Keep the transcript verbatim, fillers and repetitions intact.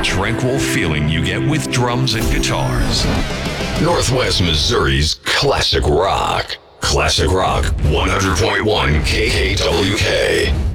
tranquil feeling you get with drums and guitars. Northwest Missouri's classic rock. Classic Rock one hundred point one K K W K.